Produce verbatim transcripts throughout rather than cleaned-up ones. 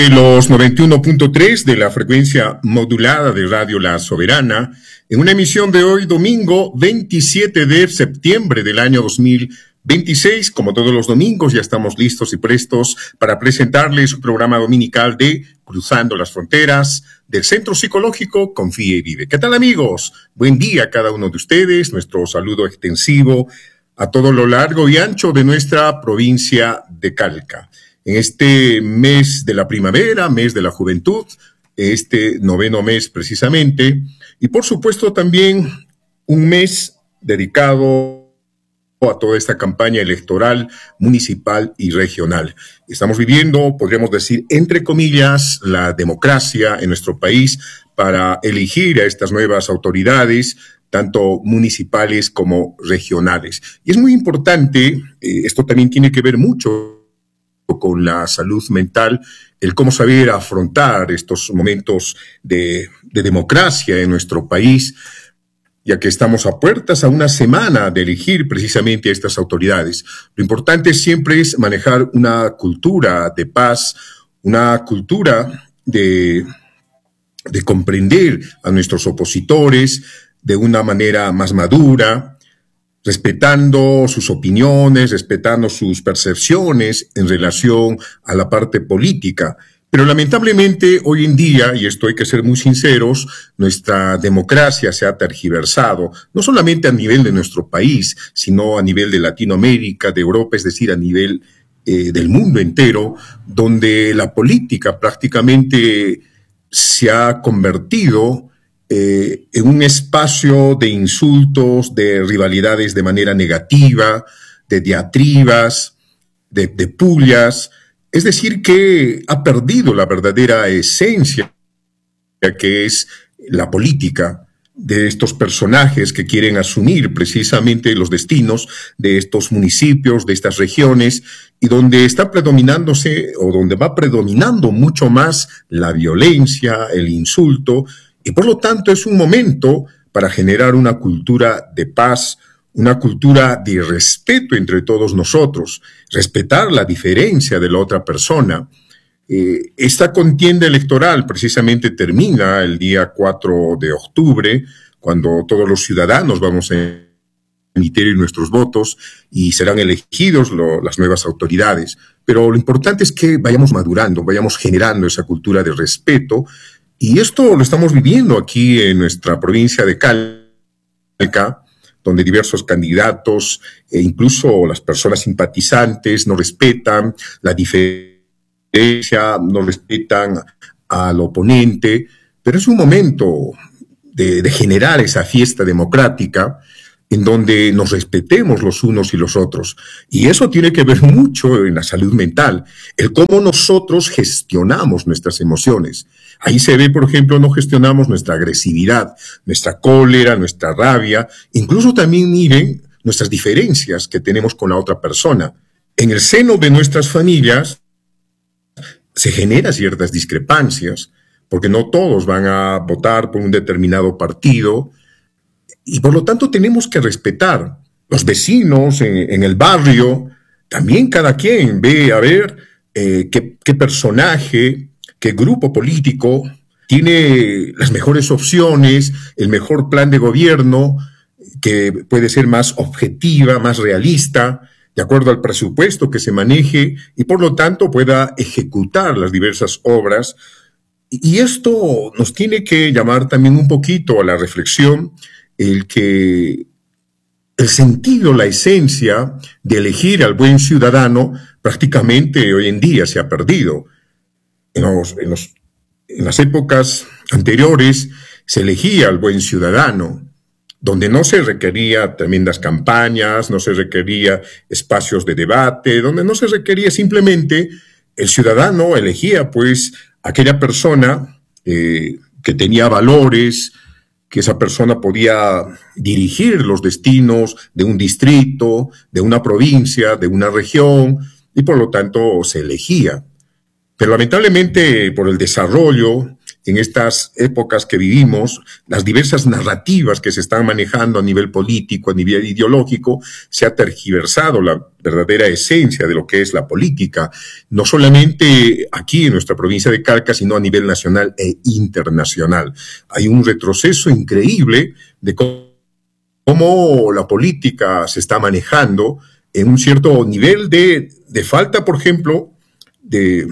Los noventa y uno punto tres de la frecuencia modulada de Radio La Soberana, en una emisión de hoy, domingo veintisiete de septiembre del año dos mil veintiséis. Como todos los domingos, ya estamos listos y prestos para presentarles un programa dominical de Cruzando las Fronteras del Centro Psicológico Confía y Vive. ¿Qué tal, amigos? Buen día a cada uno de ustedes. Nuestro saludo extensivo a todo lo largo y ancho de nuestra provincia de Calca. En este mes de la primavera, mes de la juventud, este noveno mes precisamente, y por supuesto también un mes dedicado a toda esta campaña electoral municipal y regional. Estamos viviendo, podríamos decir, entre comillas, la democracia en nuestro país para elegir a estas nuevas autoridades, tanto municipales como regionales. Y es muy importante, eh, esto también tiene que ver mucho con la salud mental, el cómo saber afrontar estos momentos de, de democracia en nuestro país, ya que estamos a puertas a una semana de elegir precisamente a estas autoridades. Lo importante siempre es manejar una cultura de paz, una cultura de, de comprender a nuestros opositores de una manera más madura, respetando sus opiniones, respetando sus percepciones en relación a la parte política. Pero lamentablemente hoy en día, y esto hay que ser muy sinceros, nuestra democracia se ha tergiversado, no solamente a nivel de nuestro país, sino a nivel de Latinoamérica, de Europa, es decir, a nivel eh, del mundo entero, donde la política prácticamente se ha convertido Eh, en un espacio de insultos, de rivalidades de manera negativa, de diatribas, de, de pullas. Es decir, que ha perdido la verdadera esencia que es la política de estos personajes que quieren asumir precisamente los destinos de estos municipios, de estas regiones, y donde está predominándose o donde va predominando mucho más la violencia, el insulto. Y por lo tanto es un momento para generar una cultura de paz, una cultura de respeto entre todos nosotros, respetar la diferencia de la otra persona. Eh, esta contienda electoral precisamente termina el día cuatro de octubre, cuando todos los ciudadanos vamos a emitir nuestros votos y serán elegidos lo, las nuevas autoridades. Pero lo importante es que vayamos madurando, vayamos generando esa cultura de respeto. Y esto lo estamos viviendo aquí en nuestra provincia de Calca, donde diversos candidatos e incluso las personas simpatizantes no respetan la diferencia, no respetan al oponente, pero es un momento de, de generar esa fiesta democrática en donde nos respetemos los unos y los otros. Y eso tiene que ver mucho en la salud mental, el cómo nosotros gestionamos nuestras emociones. Ahí se ve, por ejemplo, no gestionamos nuestra agresividad, nuestra cólera, nuestra rabia, incluso también miren nuestras diferencias que tenemos con la otra persona. En el seno de nuestras familias se generan ciertas discrepancias, porque no todos van a votar por un determinado partido, y por lo tanto tenemos que respetar los vecinos en, en el barrio. También cada quien ve a ver eh, qué, qué personaje, qué grupo político tiene las mejores opciones, el mejor plan de gobierno, que puede ser más objetiva, más realista, de acuerdo al presupuesto que se maneje, y por lo tanto pueda ejecutar las diversas obras. Y esto nos tiene que llamar también un poquito a la reflexión, el que el sentido, la esencia de elegir al buen ciudadano prácticamente hoy en día se ha perdido. En, los, en, los, en las épocas anteriores se elegía al buen ciudadano, donde no se requería tremendas campañas, no se requería espacios de debate, donde no se requería simplemente el ciudadano elegía pues aquella persona eh, que tenía valores, que esa persona podía dirigir los destinos de un distrito, de una provincia, de una región, y por lo tanto se elegía. Pero lamentablemente por el desarrollo en estas épocas que vivimos, las diversas narrativas que se están manejando a nivel político, a nivel ideológico, se ha tergiversado la verdadera esencia de lo que es la política, no solamente aquí en nuestra provincia de Calca, sino a nivel nacional e internacional. Hay un retroceso increíble de cómo la política se está manejando en un cierto nivel de, de falta, por ejemplo, de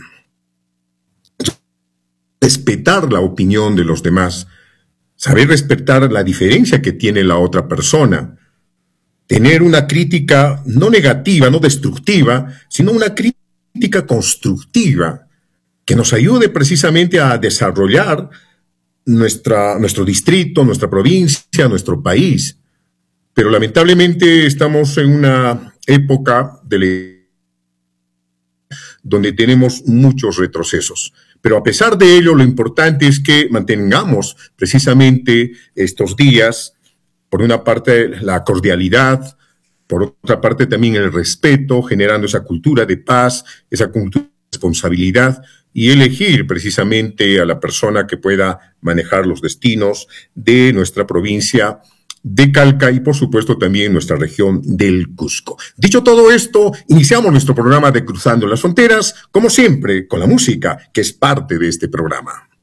respetar la opinión de los demás, saber respetar la diferencia que tiene la otra persona, tener una crítica no negativa, no destructiva, sino una crítica constructiva que nos ayude precisamente a desarrollar nuestra, nuestro distrito, nuestra provincia, nuestro país. Pero lamentablemente estamos en una época de la donde tenemos muchos retrocesos. Pero a pesar de ello, lo importante es que mantengamos precisamente estos días, por una parte, la cordialidad, por otra parte también el respeto, generando esa cultura de paz, esa cultura de responsabilidad y elegir precisamente a la persona que pueda manejar los destinos de nuestra provincia de Calca y por supuesto también nuestra región del Cusco. Dicho todo esto, iniciamos nuestro programa de Cruzando las Fronteras, como siempre, con la música, que es parte de este programa.